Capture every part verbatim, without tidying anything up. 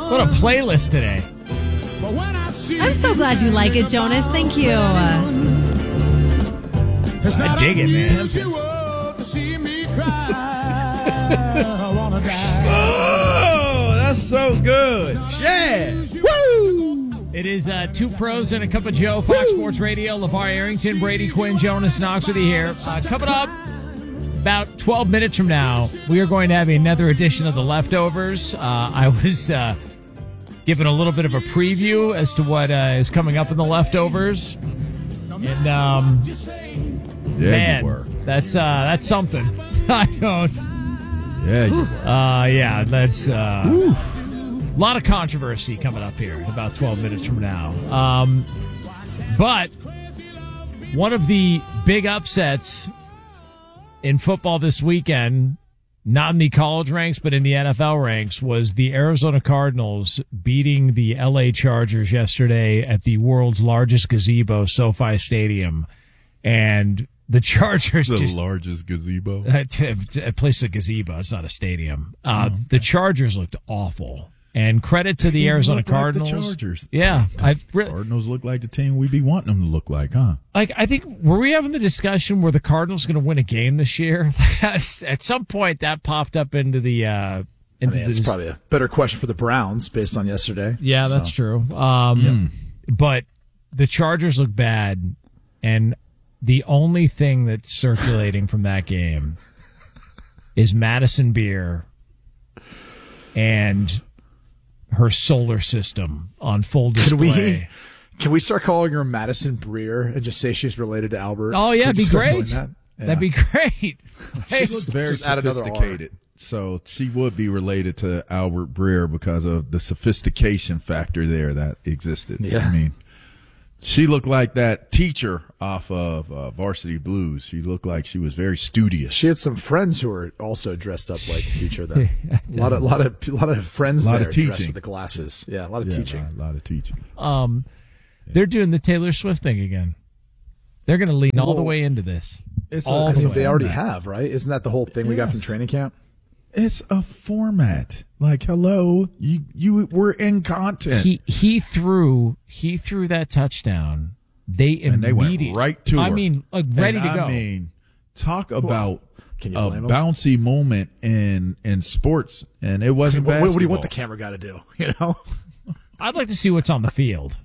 What a playlist today. I'm so glad you like it, Jonas. Thank you. Uh, I dig it, man. Oh, that's so good. Yeah. Woo! It is uh, Two Pros and a Cup of Joe, Fox Woo! Sports Radio. LeVar Arrington, Brady Quinn, Jonas Knox with you here. Uh, coming up about twelve minutes from now, we are going to have another edition of The Leftovers. Uh, I was uh, given a little bit of a preview as to what uh, is coming up in The Leftovers. And, um, yeah, man, you were. that's, uh, that's something. I don't. Yeah, you were. Uh, yeah, that's uh, a lot of controversy coming up here in about twelve minutes from now. Um, but one of the big upsets in football this weekend, not in the college ranks, but in the N F L ranks, was the Arizona Cardinals beating the L A Chargers yesterday at the world's largest gazebo, SoFi Stadium. And the Chargers the just... largest gazebo? A place a gazebo. It's not a stadium. Uh, oh, okay. The Chargers looked awful. And credit to the Arizona Cardinals. Like the Chargers. Yeah. The re- Cardinals look like the team we'd be wanting them to look like, huh? Like, I think, were we having the discussion were the Cardinals going to win a game this year? At some point, that popped up into the... Uh, into I mean, it's the, probably a better question for the Browns based on yesterday. Yeah, that's so. true. Um, yeah. But the Chargers look bad, and the only thing that's circulating from that game is Madison Beer and her solar system on full display. Can we, can we start calling her Madison Breer and just say she's related to Albert? Oh, yeah, it'd be great. That? Yeah. That'd be great. She looks very sophisticated. So she would be related to Albert Breer because of the sophistication factor there that existed. Yeah. I mean, she looked like that teacher off of uh, Varsity Blues. She looked like she was very studious. She had some friends who were also dressed up like a teacher. Then a lot of, lot of, lot of friends a lot there of teaching. dressed with the glasses. Yeah, a lot of yeah, teaching. A lot, a lot of teaching. Um, yeah. They're doing the Taylor Swift thing again. They're going to lean all well, the way into this. It's all a, the I mean, way. They already have, right? Isn't that the whole thing yes. we got from training camp? It's a format. Like, hello, you you were in content. He he threw he threw that touchdown. They and they immediately went right to her. I mean, like ready and to go. I mean, talk about Can you a blame bouncy moment in in sports, and it wasn't what, basketball. What do you want the camera guy to do? You know, I'd like to see what's on the field.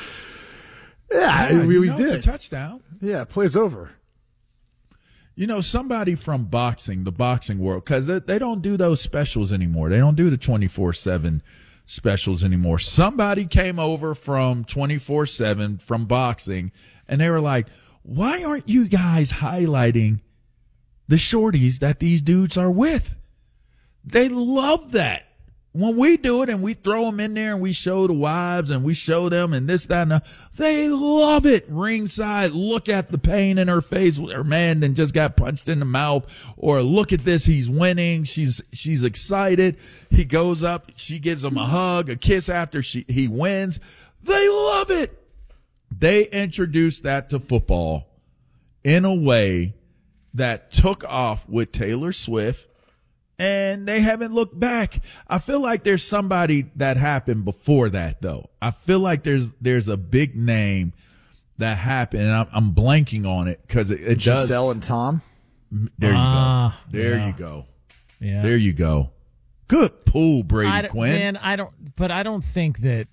Yeah, yeah we, we know, did it's a touchdown. Yeah, plays over. You know, somebody from boxing, the boxing world, because they, they don't do those specials anymore. They don't do the twenty-four seven specials anymore. Somebody came over from twenty-four seven from boxing, and they were like, why aren't you guys highlighting the shorties that these dudes are with? They love that. When we do it and we throw them in there and we show the wives and we show them and this, that, and that, they love it. Ringside, look at the pain in her face. Her man then just got punched in the mouth. Or look at this, he's winning. She's she's excited. He goes up. She gives him a hug, a kiss after she he wins. They love it. They introduced that to football in a way that took off with Taylor Swift. And they haven't looked back. I feel like there's somebody that happened before that, though. I feel like there's there's a big name that happened, and I'm, I'm blanking on it because it, it does. Giselle and Tom. There you uh, go. There yeah. you go. Yeah. There you go. Good pull, Brady I Quinn. Man, I don't. But I don't think that.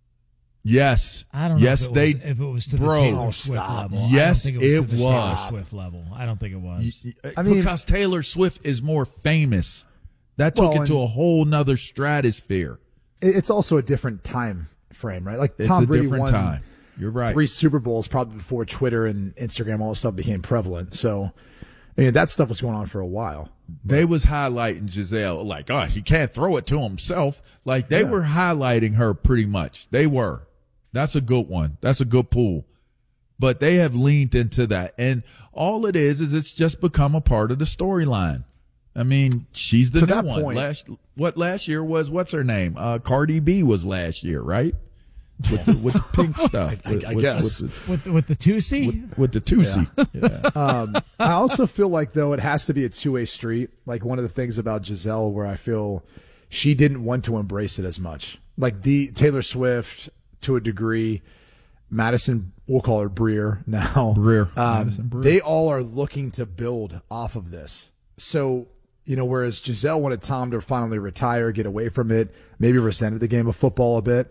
Yes. I don't know yes, if, it they, was, if it was to bro, the Taylor oh, Swift stop. level. Yes, I don't think it was. it To the was. Taylor Swift level. I don't think it was. I mean, because Taylor Swift is more famous. That took well, it to a whole nother stratosphere. It's also a different time frame, right? Like it's Tom a Brady different won time. You're right. Three Super Bowls probably before Twitter and Instagram, all that stuff became prevalent. So, I mean, that stuff was going on for a while. They was highlighting Giselle like, oh, he can't throw it to himself. Like they yeah. were highlighting her pretty much. They were. That's a good one. That's a good pull. But they have leaned into that. And all it is, is it's just become a part of the storyline. I mean, she's the to new that one. Point, last, what last year was, what's her name? Uh, Cardi B was last year, right? With the, with the pink stuff. I, with, I with, guess. With, with, with the Tusi? With, with the Tusi. Yeah. yeah. Um, I also feel like, though, it has to be a two-way street. Like one of the things about Giselle where I feel she didn't want to embrace it as much. Like the Taylor Swift to a degree, Madison, we'll call her Breer now. Breer. Um, Madison Breer. They all are looking to build off of this. So, you know, whereas Giselle wanted Tom to finally retire, get away from it, maybe resented the game of football a bit,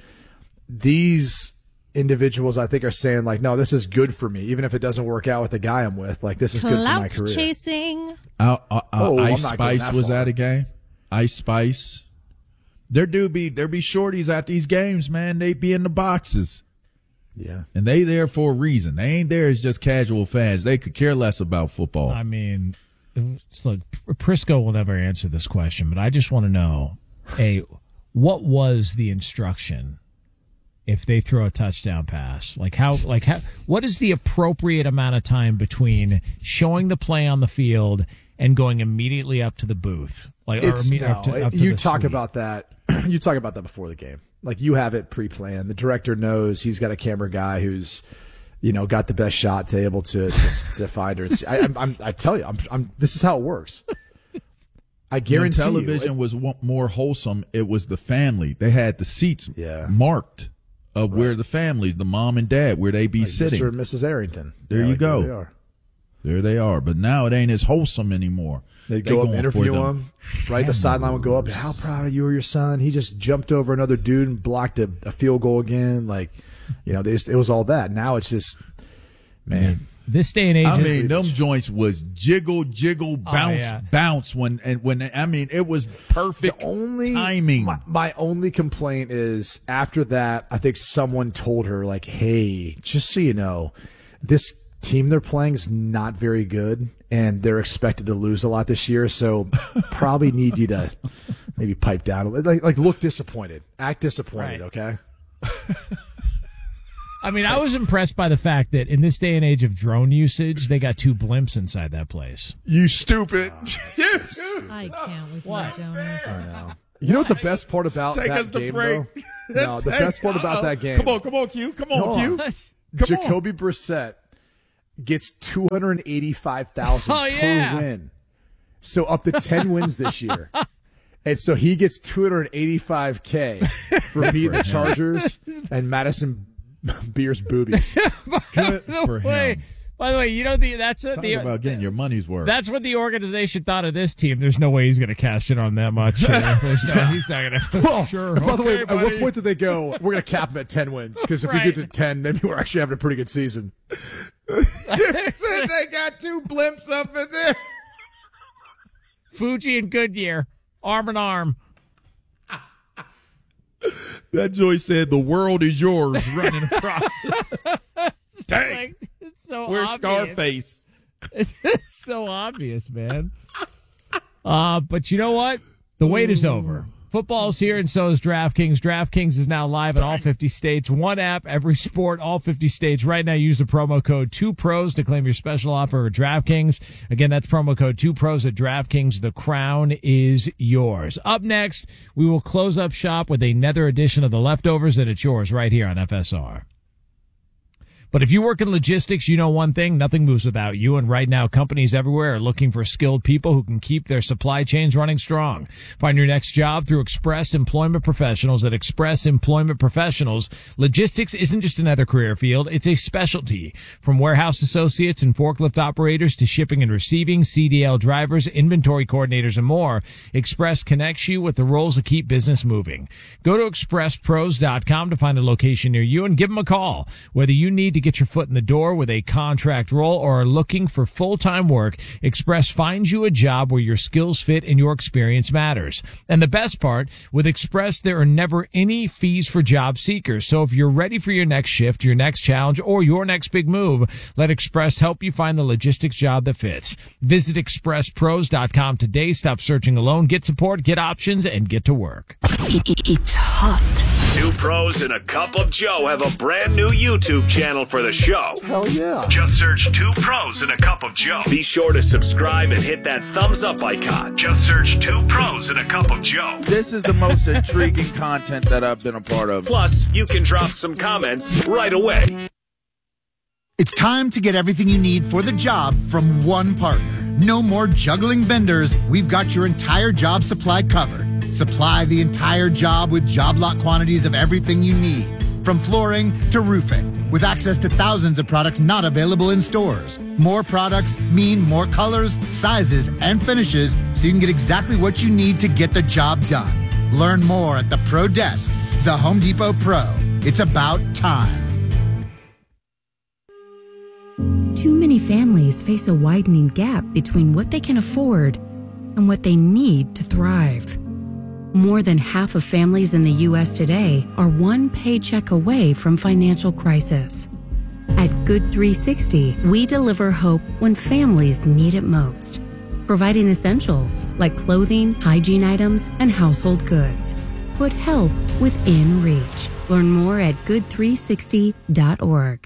these individuals, I think, are saying, like, no, this is good for me. Even if it doesn't work out with the guy I'm with, like, this is good for my Clout career. chasing. Uh, uh, uh, Oh, I'm Ice not going Spice that was far. at a game. Ice Spice. There do be there be shorties at these games, man. They be in the boxes. Yeah. And they there for a reason. They ain't there as just casual fans. They could care less about football. I mean, look, Prisco will never answer this question, but I just want to know, A, what was the instruction if they throw a touchdown pass? Like how, like how, what is the appropriate amount of time between showing the play on the field and going immediately up to the booth? Like, It's, or imme- no, up to, up to you the talk suite? about that. You talk about that before the game. Like, you have it pre-planned. The director knows he's got a camera guy who's, you know, got the best shot to able to to, to find her. I, I'm, I'm, I tell you, I'm, I'm, this is how it works. I guarantee when television you, was wa- more wholesome, it was the family. They had the seats Yeah. marked of where the families, the mom and dad, where they be like sitting. Mister and Missus Arrington. There Yeah, you like, go. There they are. There they are. But now it ain't as wholesome anymore. They go up, going interview for them. him. Right, the sideline would go up. How proud are you of your son? He just jumped over another dude and blocked a, a field goal again. Like, you know, they just, it was all that. Now it's just, man. This day and age, I it- mean, them joints was jiggle, jiggle, bounce, yeah. bounce. When and when I mean, it was perfect The only timing. My, my only complaint is after that, I think someone told her, like, hey, just so you know, this team they're playing is not very good, and they're expected to lose a lot this year. So probably need you to maybe pipe down, a little, like, like look disappointed, act disappointed. Right. Okay. I mean, I was impressed by the fact that in this day and age of drone usage, they got two blimps inside that place. You stupid. I can't with What? you, Jonas. You know what the best part about Take that us to game, break. though? No, the Take- best part about uh-oh. that game. Come on, come on, Q. Come on, Hold Q. on. Come Jacoby Brissett gets two hundred eighty-five thousand Oh, yeah. per win. So up to ten wins this year. And so he gets two hundred eighty-five K for beating the Chargers and Madison Beer's boobies. Good By for the way, him. by the way, you know the that's a, Talk the about getting your money's worth. that's what the organization thought of this team. There's no way he's going to cash in on that much. Uh, there's no, he's not going to. Well, Sure. by the way, Okay, at what buddy. point did they go, we're going to cap him at ten wins? Because if Right. we get to ten, maybe we're actually having a pretty good season. They got two blimps up in there. Fuji and Goodyear, arm in arm. That Joy said, "The world is yours," running across. Dang, Like, it's so where's obvious. Scarface? It's, it's so obvious, man. Uh, but you know what? The wait is over. Football's here, and so is DraftKings. DraftKings is now live in all fifty states. One app, every sport, all fifty states. Right now, use the promo code two pros to claim your special offer at DraftKings. Again, that's promo code two pros at DraftKings. The crown is yours. Up next, we will close up shop with another edition of The Leftovers, and it's yours right here on F S R. But if you work in logistics, you know one thing, nothing moves without you. And right now, companies everywhere are looking for skilled people who can keep their supply chains running strong. Find your next job through Express Employment Professionals. At Express Employment Professionals, logistics isn't just another career field, it's a specialty. From warehouse associates and forklift operators to shipping and receiving, C D L drivers, inventory coordinators, and more, Express connects you with the roles that keep business moving. Go to express pros dot com to find a location near you and give them a call. Whether you need to get your foot in the door with a contract role or are looking for full-time work, Express finds you a job where your skills fit and your experience matters. And the best part, with Express, there are never any fees for job seekers. So if you're ready for your next shift, your next challenge, or your next big move, let Express help you find the logistics job that fits. Visit express pros dot com today. Stop searching alone. Get support, get options, and get to work. It's hot. Two pros and a cup of Joe have a brand new YouTube channel for the show. Hell yeah. Just search Two Pros and a Cup of Joe. Be sure to subscribe and hit that thumbs up icon. Just search Two Pros and a Cup of Joe. This is the most intriguing content that I've been a part of. Plus, you can drop some comments right away. It's time to get everything you need for the job from one partner. No more juggling vendors. We've got your entire job supply covered. Supply the entire job with job lot quantities of everything you need, from flooring to roofing, with access to thousands of products not available in stores. More products mean more colors, sizes, and finishes, so you can get exactly what you need to get the job done. Learn more at the Pro Desk, the Home Depot Pro. It's about time. Too many families face a widening gap between what they can afford and what they need to thrive. More than half of families in the U S today are one paycheck away from financial crisis. At Good three sixty, we deliver hope when families need it most, providing essentials like clothing, hygiene items, and household goods. Put help within reach. Learn more at good three sixty dot org.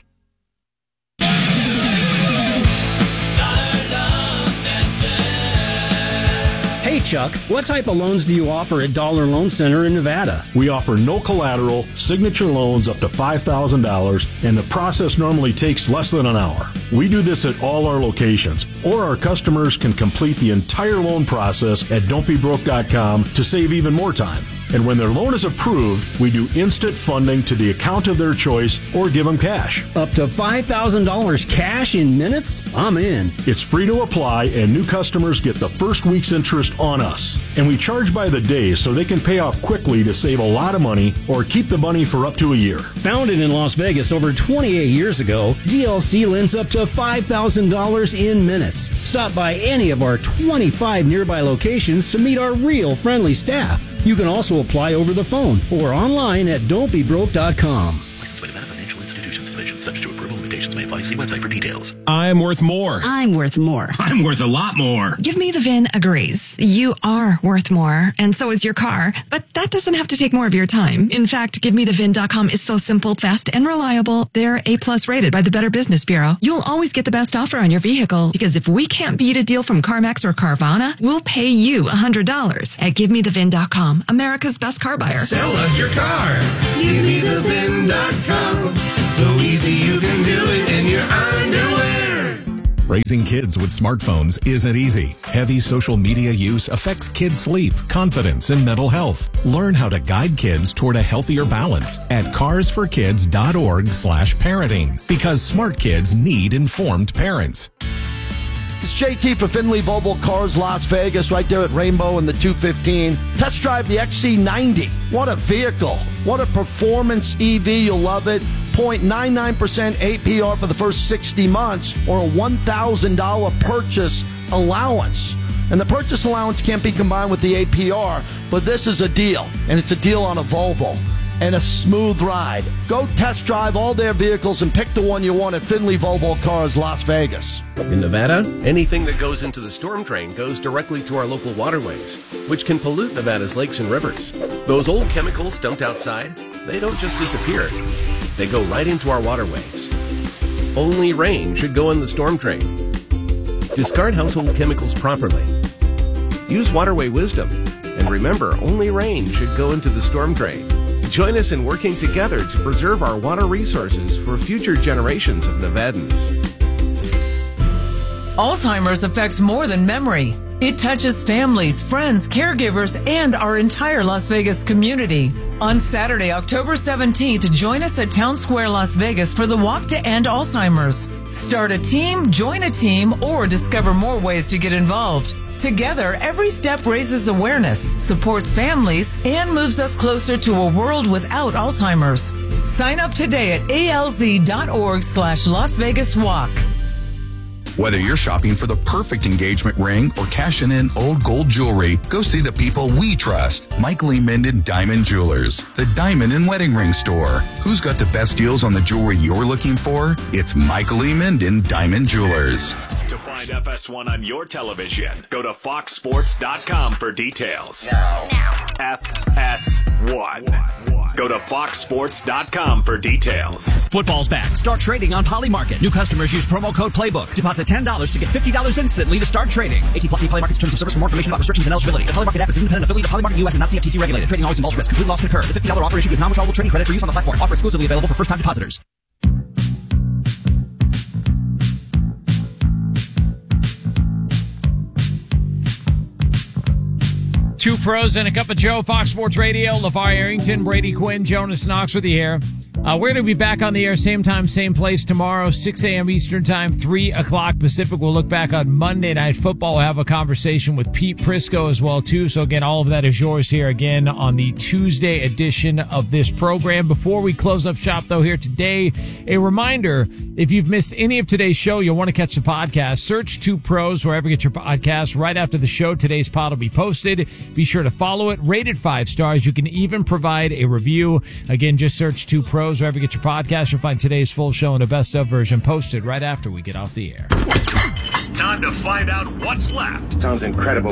Hey Chuck, what type of loans do you offer at Dollar Loan Center in Nevada? We offer no collateral, signature loans up to five thousand dollars, and the process normally takes less than an hour. We do this at all our locations, or our customers can complete the entire loan process at don't be broke dot com to save even more time. And when their loan is approved, we do instant funding to the account of their choice or give them cash. Up to five thousand dollars cash in minutes? I'm in. It's free to apply, and new customers get the first week's interest on us. And we charge by the day so they can pay off quickly to save a lot of money or keep the money for up to a year. Founded in Las Vegas over twenty-eight years ago, D L C lends up to five thousand dollars in minutes. Stop by any of our twenty-five nearby locations to meet our real friendly staff. You can also apply over the phone or online at don't be broke dot com. Licensed by Nevada Financial Institutions Division. Subject to approval. Limitations may apply. See website for details. I'm worth more. I'm worth more. I'm worth a lot more. Give Me the V I N agrees. You are worth more, and so is your car. But that doesn't have to take more of your time. In fact, Give Me the V I N dot com is so simple, fast, and reliable. They're A-plus rated by the Better Business Bureau. You'll always get the best offer on your vehicle, because if we can't beat a deal from CarMax or Carvana, we'll pay you one hundred dollars at Give Me the V I N dot com, America's best car buyer. Sell us your car. Give Me the V I N dot com. So easy you can do it in your underwear. Raising kids with smartphones isn't easy. Heavy social media use affects kids' sleep, confidence, and mental health. Learn how to guide kids toward a healthier balance at cars for kids dot org slash parenting, because smart kids need informed parents. It's J T for Finley Volvo Cars Las Vegas, right there at Rainbow and the two fifteen. Test drive the X C ninety. What a vehicle. What a performance E V. You'll love it. zero point nine nine percent A P R for the first sixty months, or a one thousand dollars purchase allowance. And the purchase allowance can't be combined with the A P R, but this is a deal, and it's a deal on a Volvo. And a smooth ride. Go test drive all their vehicles and pick the one you want at Finley Volvo Cars Las Vegas. In Nevada, anything that goes into the storm drain goes directly to our local waterways, which can pollute Nevada's lakes and rivers. Those old chemicals dumped outside, they don't just disappear. They go right into our waterways. Only rain should go in the storm drain. Discard household chemicals properly. Use waterway wisdom. And remember, only rain should go into the storm drain. Join us in working together to preserve our water resources for future generations of Nevadans. Alzheimer's affects more than memory. It touches families, friends, caregivers, and our entire Las Vegas community. On Saturday, October seventeenth, join us at Town Square, Las Vegas for the Walk to End Alzheimer's. Start a team, join a team, or discover more ways to get involved. Together, every step raises awareness, supports families, and moves us closer to a world without Alzheimer's. Sign up today at A L Z dot org slash Las Vegas Walk. Whether you're shopping for the perfect engagement ring or cashing in old gold jewelry, go see the people we trust. Mike Lee Minden Diamond Jewelers, the diamond and wedding ring store. Who's got the best deals on the jewelry you're looking for? It's Mike Lee Minden Diamond Jewelers. To find F S one on your television, go to fox sports dot com for details. Now. Now. F S one. Go to fox sports dot com for details. Football's back. Start trading on Polymarket. New customers use promo code Playbook. Deposit ten dollars to get fifty dollars instantly to start trading. eighteen plus, see Polymarket's terms of service for more information about restrictions and eligibility. The Polymarket app is an independent affiliate of Polymarket U S and not C F T C regulated. Trading always involves risk. Complete loss can occur. The fifty dollars offer issued is non-withdrawable trading credit for use on the platform. Offer exclusively available for first-time depositors. Two pros and a cup of Joe, Fox Sports Radio. LeVar Arrington, Brady Quinn, Jonas Knox with you here. Uh, we're going to be back on the air same time, same place tomorrow, six a.m. Eastern Time, three o'clock Pacific. We'll look back on Monday Night Football. We'll have a conversation with Pete Prisco as well, too. So, again, all of that is yours here again on the Tuesday edition of this program. Before we close up shop, though, here today, a reminder, if you've missed any of today's show, you'll want to catch the podcast. Search Two Pros wherever you get your podcast. Right after the show, today's pod will be posted. Be sure to follow it. Rate it five stars. You can even provide a review. Again, just search Two Pros wherever you get your podcast. You'll find today's full show and a best of version posted right after we get off the air. Time to find out what's left. Sounds incredible.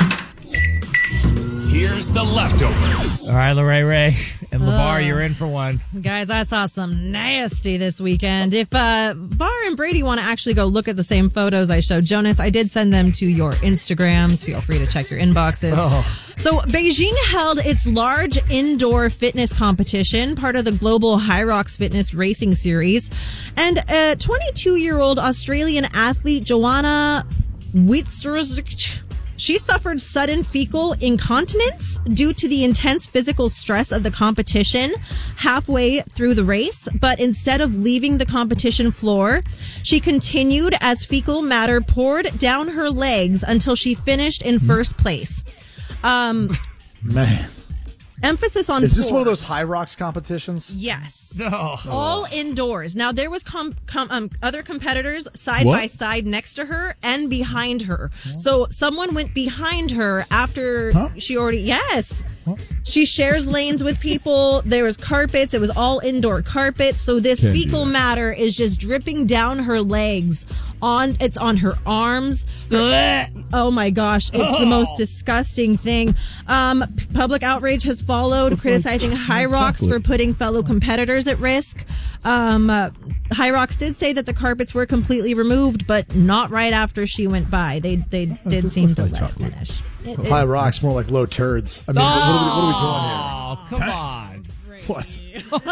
Here's the leftovers. All right, Lorraine Ray and LeVar, Oh. you're in for one. Guys, I saw some nasty this weekend. If uh, Var and Brady want to actually go look at the same photos I showed Jonas, I did send them to your Instagrams. Feel free to check your inboxes. Oh. So Beijing held its large indoor fitness competition, part of the global High Rocks Fitness Racing Series. And a twenty-two-year-old Australian athlete, Joanna Wietserz, she suffered sudden fecal incontinence due to the intense physical stress of the competition halfway through the race. But instead of leaving the competition floor, she continued as fecal matter poured down her legs until she finished in first place. Um, Man. Emphasis on Is this pour. one of those High Rocks competitions? Yes. Oh. All indoors. Now, there was com- com- um, other competitors side What? by side next to her and behind her. So someone went behind her after Huh? she already... Yes. She shares lanes with people. There was carpets. It was all indoor carpets. So this Can't do fecal that. matter is just dripping down her legs. On It's on her arms. Her- oh, my gosh. It's the most disgusting thing. Um, p- public outrage has followed, criticizing High Rocks for putting fellow competitors at risk. Um, uh, High Rocks did say that the carpets were completely removed, but not right after she went by. They they did seem to let her finish. It- it- High Rocks, more like low turds. I mean, what, are we, what are Oh, come on. we doing here? What?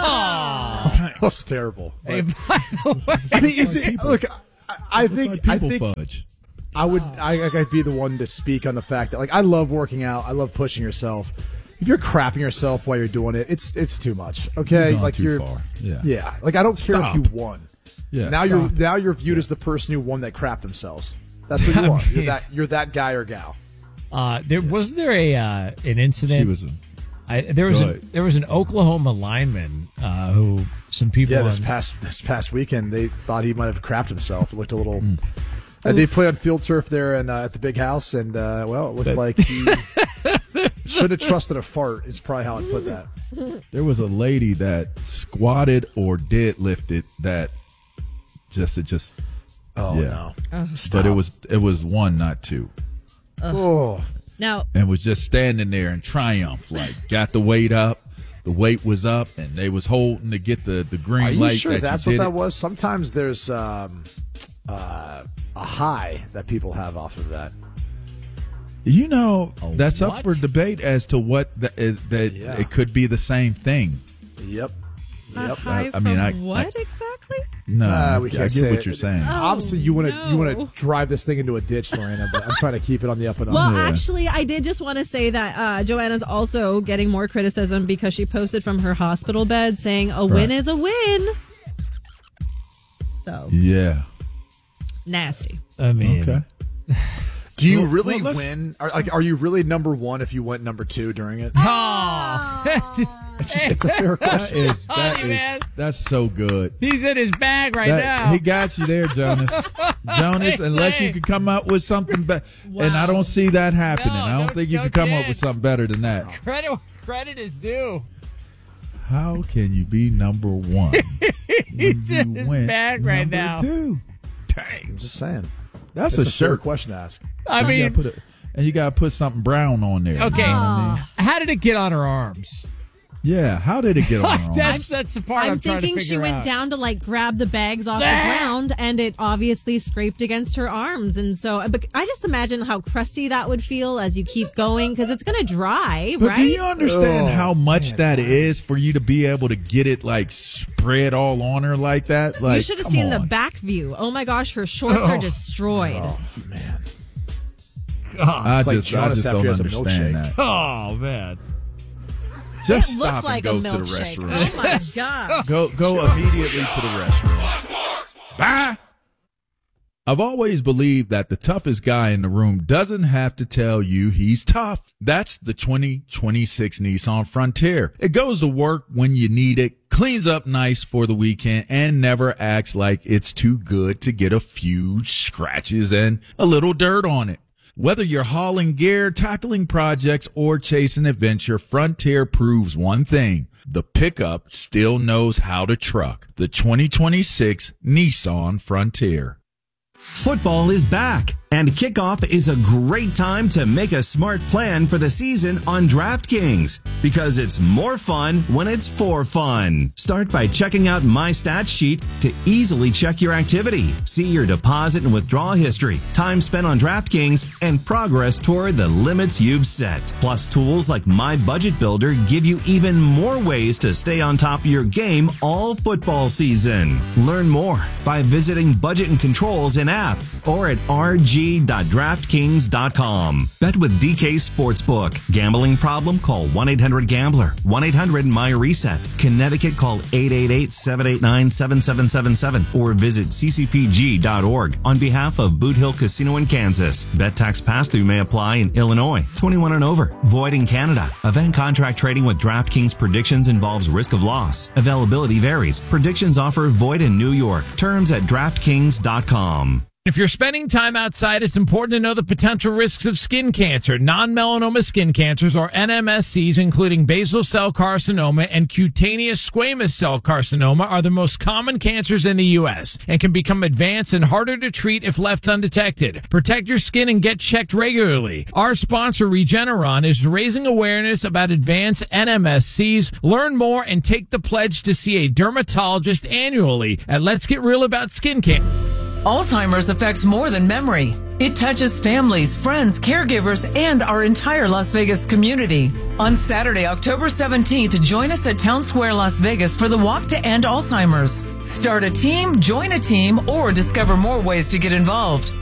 Oh. That's terrible. Hey, But- by the way, I mean, is it, look, I, I think, I People think fudge. I would, I, I'd be the one to speak on the fact that, like, I love working out. I love pushing yourself. If you're crapping yourself while you're doing it, it's it's too much. Okay, You've gone like too you're, far. Yeah. yeah. Like I don't care Stop. if you won. Yeah, Now you're stop. now you're viewed as the person who won that crapped themselves. That's what you I are. You're mean- that you're that guy or gal. Uh, there wasn't there a uh, an incident. She was a- I, there was Go a, ahead. there was an Oklahoma lineman uh, who some people. Yeah, this on- past this past weekend they thought he might have crapped himself. It looked a little. Hmm. Uh, they play on field turf there and uh, at the big house, and uh, well, it looked That- like he should have trusted a fart. Is probably how I'd put that. There was a lady that squatted or deadlifted that just it just Oh, yeah. no. Oh, But stop. it was it was one, not two. Oh. Now, And was just standing there in triumph, like got the weight up, the weight was up, and they was holding to get the, the green Are you light. sure that that's you what did that it. was? Sometimes there's um, uh, a high that people have off of that. You know, that's what? up for debate as to what the, uh, that Yeah. it could be the same thing. Yep. a Yep. high I- I mean, from I- what I- exactly? No, Uh, we I can't get say what it. you're saying. Obviously, you want to you want no. to drive this thing into a ditch, Lorena. But I'm trying to keep it on the up and up. Well, actually, I did just want to say that uh, Joanna's also getting more criticism because she posted from her hospital bed saying a win Right. is a win. So Yeah. nasty. I mean, Okay. Do you Well, really well, let's- win? Are, like, are you really number one if you went number two during it? Oh, It's, just, it's a fair That question. is that Funny, is man. that's so good. he's in his bag right That- now. He got you there, Jonas. Jonas, unless you could come up with something better. And I don't see that happening. No, I don't no- think you no can come up with chance. something better than that. credit credit is due. How can you be number one? He's when in you his went bag right number now. Two? I'm just saying. That's It's a a fair shirt. question to ask. I And you mean, gotta put a- and you got to put something brown on there. okay. You know what I mean? How did it get on her arms? Yeah. How did it get on her arm? that's that's the part I'm, I'm trying to thinking figure she went out. down to like grab the bags off Ah! the ground, and it obviously scraped against her arms. And so, but I just imagine how crusty that would feel as you keep going because it's going to dry, But right? do you understand Oh, how much that is for you to be able to get it like spread all on her like that? Like, you should have come seen the on. back view. Oh my gosh, her shorts are Oh. destroyed. Oh man. I It's like just, I Jonas just after don't he has a understand milkshake. that. Oh, man. Just It stop looked like a and go to the milkshake. restroom. Oh, my gosh. Go go immediately to the restroom. Bye. I've always believed that the toughest guy in the room doesn't have to tell you he's tough. That's the twenty twenty-six Nissan Frontier. It goes to work when you need it, cleans up nice for the weekend, and never acts like it's too good to get a few scratches and a little dirt on it. Whether you're hauling gear, tackling projects, or chasing adventure, Frontier proves one thing. The pickup still knows how to truck. The twenty twenty-six Nissan Frontier. Football is back, and kickoff is a great time to make a smart plan for the season on DraftKings, because it's more fun when it's for fun. Start by checking out My Stat Sheet to easily check your activity, see your deposit and withdrawal history, time spent on DraftKings, and progress toward the limits you've set. Plus, tools like My Budget Builder give you even more ways to stay on top of your game all football season. Learn more by visiting Budget and Controls in app or at r g dot draftkings dot com. Bet with D K Sportsbook. Gambling problem? Call one eight hundred gambler. one eight hundred M Y reset. Connecticut, call eight eight eight, seven eight nine, seven seven seven seven or visit c c p g dot org on behalf of Boot Hill Casino in Kansas. Bet tax pass-through may apply in Illinois. twenty-one and over. Void in Canada. Event contract trading with DraftKings predictions involves risk of loss. Availability varies. Predictions offer void in New York. Terms at draftkings dot com. If you're spending time outside, it's important to know the potential risks of skin cancer. Non-melanoma skin cancers, or N M S Cs, including basal cell carcinoma and cutaneous squamous cell carcinoma, are the most common cancers in the U S and can become advanced and harder to treat if left undetected. Protect your skin and get checked regularly. Our sponsor, Regeneron, is raising awareness about advanced N M S Cs. Learn more and take the pledge to see a dermatologist annually at Let's Get Real About Skin Cancer. Alzheimer's affects more than memory. It touches families, friends, caregivers, and our entire Las Vegas community. On Saturday, October seventeenth, join us at Town Square, Las Vegas for the Walk to End Alzheimer's. Start a team, join a team, or discover more ways to get involved.